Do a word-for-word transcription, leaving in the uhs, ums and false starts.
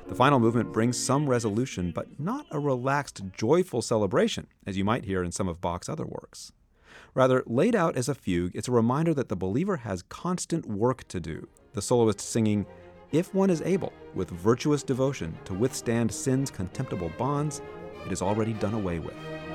The final movement brings some resolution, but not a relaxed, joyful celebration, as you might hear in some of Bach's other works. Rather, laid out as a fugue, it's a reminder that the believer has constant work to do, the soloist singing, "If one is able, with virtuous devotion, to withstand sin's contemptible bonds, it is already done away with."